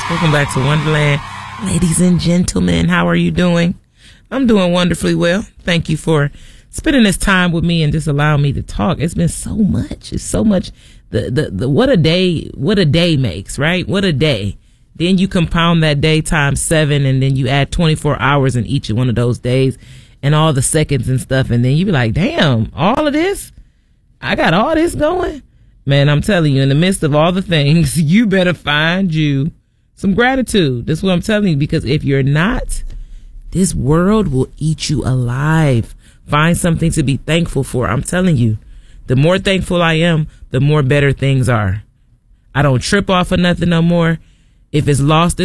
Welcome back to Wonderland. Ladies and gentlemen, how are you doing? I'm doing wonderfully well. Thank you for spending this time with me and just allowing me to talk. It's been so much. It's so much. The what a day makes, right? What a day. Then you compound that day times 7, and then you add 24 hours in each one of those days and all the seconds and stuff. And then you be like, damn, all of this? I got all this going? Man, I'm telling you, in the midst of all the things, you better find you some gratitude. That's what I'm telling you, because if you're not, this world will eat you alive. Find something to be thankful for. I'm telling you, the more thankful I am, the more better things are. I don't trip off of nothing no more. If it's lost,